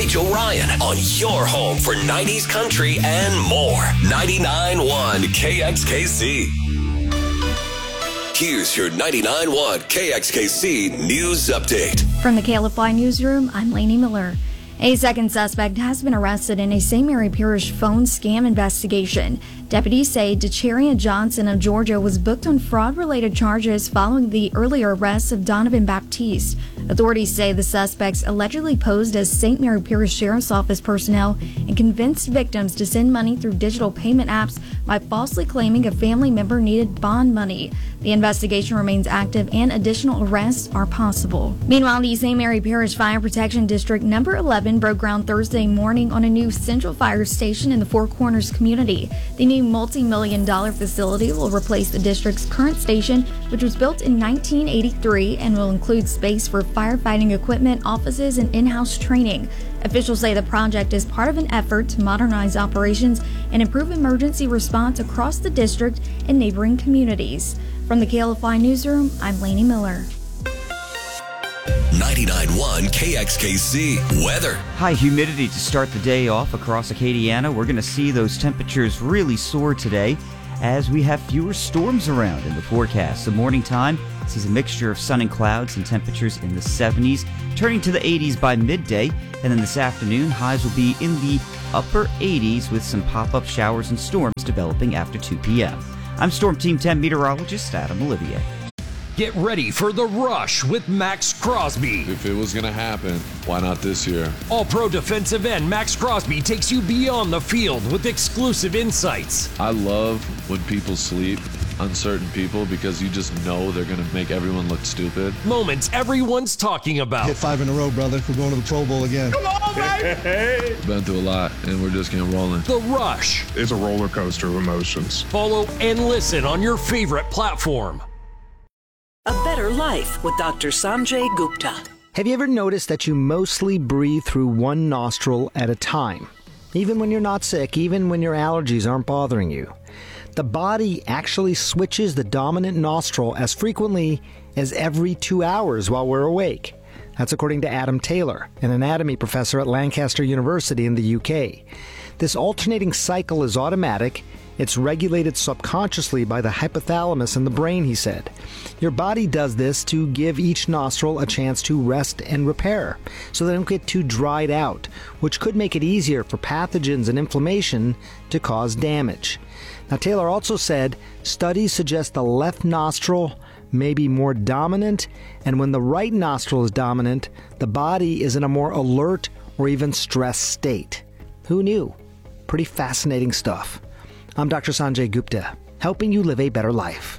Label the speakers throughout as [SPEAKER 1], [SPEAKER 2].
[SPEAKER 1] Rachel Ryan on your home for 90s country and more. 99.1 KXKC. Here's your 99.1 KXKC News Update.
[SPEAKER 2] From the KLFY Newsroom, I'm Lainey Miller. A second suspect has been arrested in a St. Mary Parish phone scam investigation. Deputies say DeCharian Johnson of Georgia was booked on fraud-related charges following the earlier arrest of Donovan Baptiste. Authorities say the suspects allegedly posed as St. Mary Parish Sheriff's Office personnel and convinced victims to send money through digital payment apps by falsely claiming a family member needed bond money. The investigation remains active and additional arrests are possible. Meanwhile, the St. Mary Parish Fire Protection District Number 11 broke ground Thursday morning on a new central fire station in the Four Corners community. The new multi-million-dollar facility will replace the district's current station, which was built in 1983 and will include space for firefighting equipment, offices, and in-house training. Officials say the project is part of an effort to modernize operations and improve emergency response across the district and neighboring communities. From the KLFY Newsroom, I'm Lainey Miller.
[SPEAKER 1] 99.1 KXKC weather.
[SPEAKER 3] High humidity to start the day off across Acadiana. We're going to see those temperatures really soar today as we have fewer storms around in the forecast. The morning time sees a mixture of sun and clouds and temperatures in the 70s, turning to the 80s by midday. And then this afternoon, highs will be in the upper 80s with some pop-up showers and storms developing after 2 p.m. I'm Storm Team 10 meteorologist Adam Olivier.
[SPEAKER 4] Get ready for the rush with Max Crosby.
[SPEAKER 5] If it was going to happen, why not this year?
[SPEAKER 4] All-pro defensive end Max Crosby takes you beyond the field with exclusive insights.
[SPEAKER 5] I love when people sleep, uncertain people, because you just know they're going to make everyone look stupid.
[SPEAKER 4] Moments everyone's talking about.
[SPEAKER 6] Hit 5 in a row, brother. We're going to the Pro Bowl again.
[SPEAKER 4] Come on, baby!
[SPEAKER 5] Been through a lot, and we're just getting rolling.
[SPEAKER 4] The Rush.
[SPEAKER 7] It's a roller coaster of emotions.
[SPEAKER 4] Follow and listen on your favorite platform.
[SPEAKER 8] A Better Life with Dr. Sanjay Gupta.
[SPEAKER 9] Have you ever noticed that you mostly breathe through one nostril at a time? Even when you're not sick, even when your allergies aren't bothering you. The body actually switches the dominant nostril as frequently as every 2 hours while we're awake. That's according to Adam Taylor, an anatomy professor at Lancaster University in the UK. This alternating cycle is automatic. It's regulated subconsciously by the hypothalamus in the brain, he said. Your body does this to give each nostril a chance to rest and repair, so they don't get too dried out, which could make it easier for pathogens and inflammation to cause damage. Now, Taylor also said studies suggest the left nostril may be more dominant, and when the right nostril is dominant, the body is in a more alert or even stressed state. Who knew? Pretty fascinating stuff. I'm Dr. Sanjay Gupta, helping you live a better life.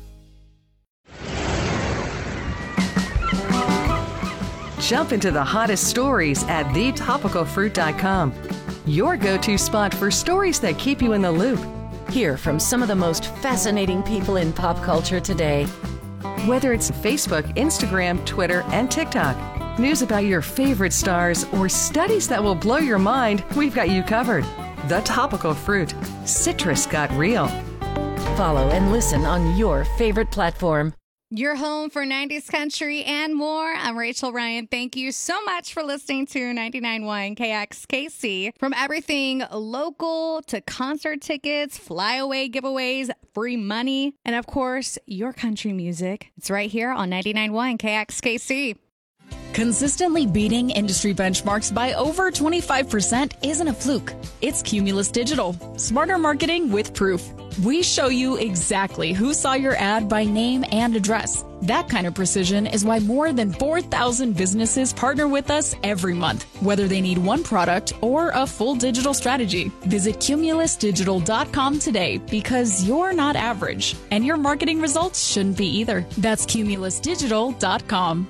[SPEAKER 10] Jump into the hottest stories at thetopicalfruit.com. Your go-to spot for stories that keep you in the loop.
[SPEAKER 11] Hear from some of the most fascinating people in pop culture today.
[SPEAKER 10] Whether it's Facebook, Instagram, Twitter, and TikTok, news about your favorite stars, or studies that will blow your mind, we've got you covered. The Topical Fruit. Citrus got real.
[SPEAKER 11] Follow and listen on your favorite platform.
[SPEAKER 12] Your home for 90s country and more. I'm Rachel Ryan. Thank you so much for listening to 99.1 KXKC. From everything local to concert tickets, flyaway giveaways, free money, and of course, your country music. It's right here on 99.1 KXKC.
[SPEAKER 13] Consistently beating industry benchmarks by over 25% isn't a fluke. It's Cumulus Digital. Smarter marketing with proof. We show you exactly who saw your ad by name and address. That kind of precision is why more than 4,000 businesses partner with us every month, whether they need one product or a full digital strategy. Visit cumulusdigital.com today because you're not average, and your marketing results shouldn't be either. That's cumulusdigital.com.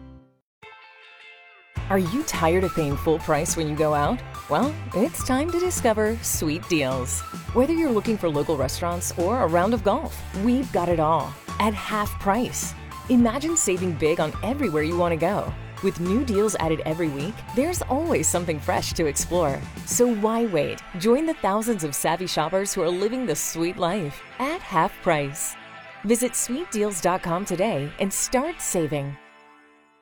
[SPEAKER 14] Are you tired of paying full price when you go out? Well, it's time to discover Sweet Deals. Whether you're looking for local restaurants or a round of golf, we've got it all at half price. Imagine saving big on everywhere you want to go. With new deals added every week, there's always something fresh to explore. So why wait? Join the thousands of savvy shoppers who are living the sweet life at half price. Visit sweetdeals.com today and start saving.